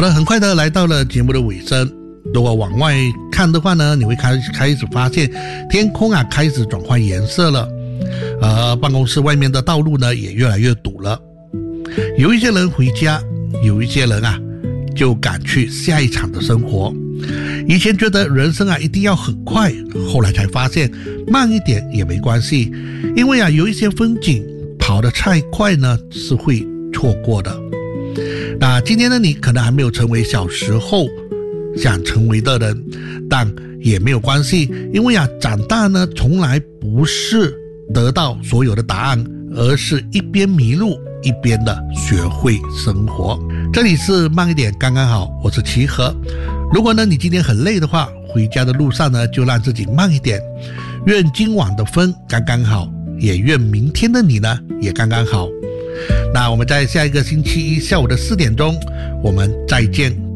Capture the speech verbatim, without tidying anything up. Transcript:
的，很快的来到了节目的尾声。如果往外看的话呢，你会开开始发现天空啊开始转换颜色了，而办公室外面的道路呢也越来越堵了。有一些人回家，有一些人啊就赶去下一场的生活。以前觉得人生啊一定要很快，后来才发现慢一点也没关系，因为啊有一些风景跑得太快呢是会错过的。那今天的你可能还没有成为小时候想成为的人，但也没有关系，因为啊长大呢从来不是得到所有的答案，而是一边迷路一边的学会生活。这里是慢一点刚刚好，我是齐和。如果呢你今天很累的话，回家的路上呢就让自己慢一点，愿今晚的风刚刚好，也愿明天的你呢也刚刚好。那我们在下一个星期一下午的四点钟我们再见。